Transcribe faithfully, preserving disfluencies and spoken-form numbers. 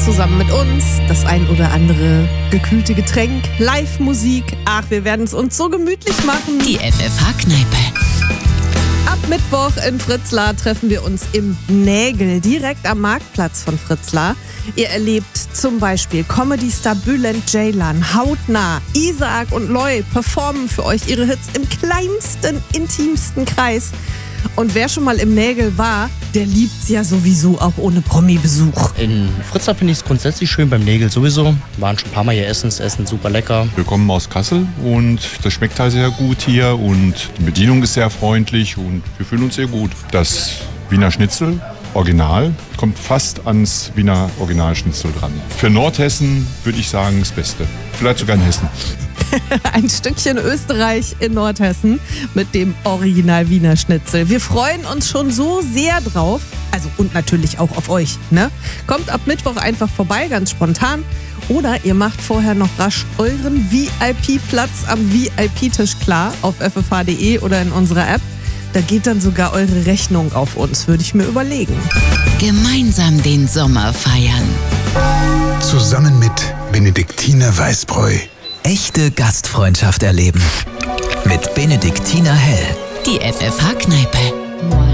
zusammen mit uns das ein oder andere gekühlte Getränk, Live-Musik. Ach, wir werden es uns so gemütlich machen. Die F F H-Kneipe. Ab Mittwoch in Fritzlar treffen wir uns im Nägel, direkt am Marktplatz von Fritzlar. Ihr erlebt zum Beispiel Comedy-Star Bülent Ceylan hautnah. Isaac und Loy performen für euch ihre Hits im kleinsten, intimsten Kreis. Und wer schon mal im Nägel war, der liebt's ja sowieso auch ohne Promi-Besuch. In Fritzlar finde ich es grundsätzlich schön, beim Nägel sowieso. Waren schon ein paar Mal hier essen, das Essen super lecker. Wir kommen aus Kassel und das schmeckt halt sehr gut hier und die Bedienung ist sehr freundlich und wir fühlen uns sehr gut. Das Wiener Schnitzel, Original, kommt fast ans Wiener Originalschnitzel dran. Für Nordhessen würde ich sagen das Beste. Vielleicht sogar in Hessen. Ein Stückchen Österreich in Nordhessen mit dem Original Wiener Schnitzel. Wir freuen uns schon so sehr drauf. Also und natürlich auch auf euch, ne? Kommt ab Mittwoch einfach vorbei, ganz spontan. Oder ihr macht vorher noch rasch euren V I P-Platz am V I P-Tisch klar auf f f h punkt d e oder in unserer App. Da geht dann sogar eure Rechnung auf uns, würde ich mir überlegen. Gemeinsam den Sommer feiern. Zusammen mit Benediktiner Weißbräu. Echte Gastfreundschaft erleben. Mit Benediktiner Hell. Die F F H-Kneipe.